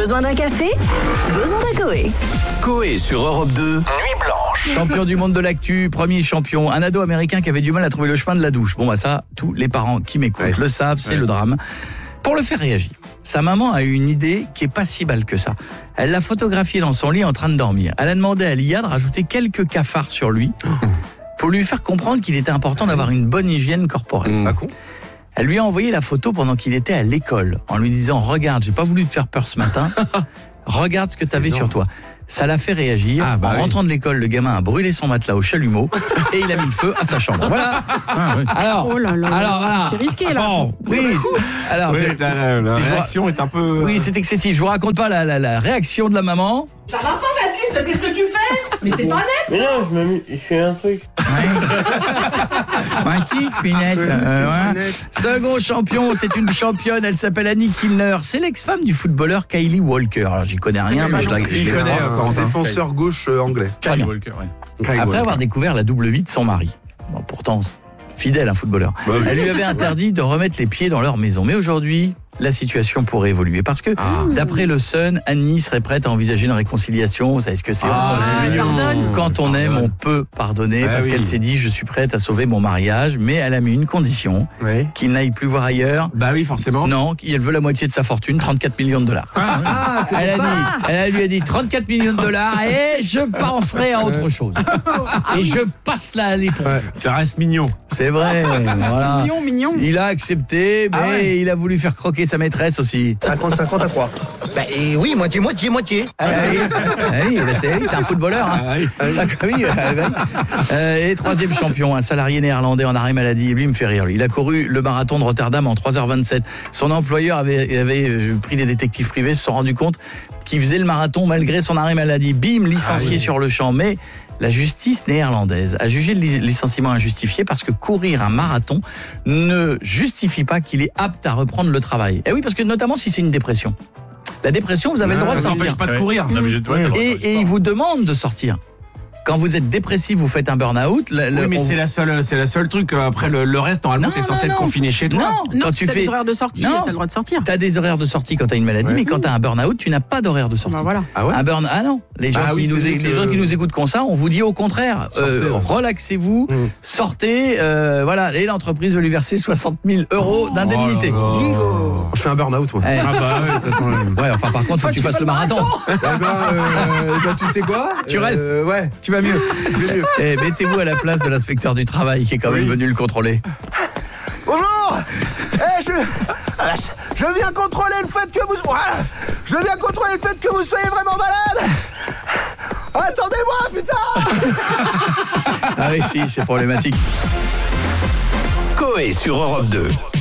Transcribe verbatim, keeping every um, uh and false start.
Besoin d'un café? Besoin d'un Coé. Coé sur Europe deux, Nuit Blanche. Champion du monde de l'actu, premier champion. Un ado américain qui avait du mal à trouver le chemin de la douche. Bon bah ça, tous les parents qui m'écoutent ouais. le savent, c'est ouais. le drame. Pour le faire réagir, sa maman a eu une idée qui est pas si balle que ça. Elle l'a photographié dans son lit en train de dormir. Elle a demandé à l'I A de rajouter quelques cafards sur lui pour lui faire comprendre qu'il était important d'avoir une bonne hygiène corporelle. Mmh. Ah con. Elle lui a envoyé la photo pendant qu'il était à l'école en lui disant « Regarde, j'ai pas voulu te faire peur ce matin. Regarde ce que tu avais sur toi. » Ça l'a fait réagir. Ah, bah en oui. rentrant de l'école, le gamin a brûlé son matelas au chalumeau et il a mis le feu à sa chambre. Voilà. Ah, oui. Alors, oh là là, alors voilà. C'est risqué là. Bon, oui. Alors, oui, la, la, la réaction vois, est un peu. Oui, c'est excessif. Je vous raconte pas la, la, la réaction de la maman. Ça va pas, Baptiste? Qu'est-ce que tu fais? Mais t'es pas net? Mais non, je, me... je fais un truc. Un kick, pinette. Euh, ouais. Second champion, c'est une championne. Elle s'appelle Annie Kilner. C'est l'ex-femme du footballeur Kyle Walker. Alors, j'y connais rien, mais je la je connais. Un défenseur gauche euh, anglais. Kyle Walker, ouais. Après Walker. avoir découvert la double vie de son mari. Bon, pourtant, fidèle, un footballeur. Bah, oui. Elle lui avait interdit de remettre les pieds dans leur maison. Mais aujourd'hui, la situation pourrait évoluer. Parce que, ah. d'après le Sun, Annie serait prête à envisager une réconciliation. Vous savez ce que c'est? Ah, Quand on aime, on peut pardonner. Ah, parce oui. qu'elle s'est dit, je suis prête à sauver mon mariage. Mais elle a mis une condition. Oui. Qu'il n'aille plus voir ailleurs. Bah oui, forcément. Non, elle veut la moitié de sa fortune, trente-quatre millions de dollars. Ah, ah, c'est elle, a ça. dit, elle lui a dit trente-quatre millions de dollars et je penserai à autre chose. Ah, et oui. je passe là à l'éponge. Ouais. Ça reste mignon. C'est vrai. Voilà. Mignon, mignon. Il a accepté, mais ah ouais. il a voulu faire croquer sa maîtresse aussi. cinquante cinquante à quoi? Bah et oui, moitié, moitié, moitié. Ah oui, ah oui c'est, c'est un footballeur. Hein. Ah oui. Ça, oui, euh, et troisième champion, un salarié néerlandais en arrêt maladie. Lui, il me fait rire. Lui. Il a couru le marathon de Rotterdam en trois heures vingt-sept. Son employeur avait, avait pris des détectives privés, se sont rendus compte qu'il faisait le marathon malgré son arrêt maladie. Bim, licencié ah oui. sur le champ. Mais la justice néerlandaise a jugé le licenciement injustifié parce que courir un marathon ne justifie pas qu'il est apte à reprendre le travail. Et oui, parce que notamment si c'est une dépression. La dépression, vous avez ah, le droit de sortir. Ça n'empêche pas de courir. Mmh. Non, mais et et il vous demande de sortir. Quand vous êtes dépressif, vous faites un burn-out. Le, oui, mais on... c'est la seule, c'est la seule truc. Après le, le reste, normalement, t'es censé être confiné chez toi. Non, non quand tu fais des horaires de sortie, non, t'as le droit de sortir. T'as des horaires de sortie quand t'as une maladie, ouais. mais quand t'as un burn-out, tu n'as pas d'horaire de sortie. Bah voilà. Ah ouais. Un burn, ah non. Les gens ah qui oui, nous, les que... gens qui nous écoutent comme ça, on vous dit au contraire, euh, relaxez-vous, mmh. sortez, euh, voilà. Et l'entreprise va lui verser soixante mille euros oh, d'indemnité. Oh là là. Je fais un burn-out, moi. Ouais. Ah bah ouais, ça sent... ouais, enfin par contre, faut que tu fasses le marathon. Eh ben, euh, bah, tu sais quoi? Tu restes. Euh, ouais. Tu vas mieux. Et mettez-vous à la place de l'inspecteur du travail qui est quand même oui. venu le contrôler. Bonjour. Eh, je... je viens contrôler le fait que vous... Je viens contrôler le fait que vous soyez vraiment malade. Attendez-moi, putain. Ah oui, si, c'est problématique. Coé sur Europe deux.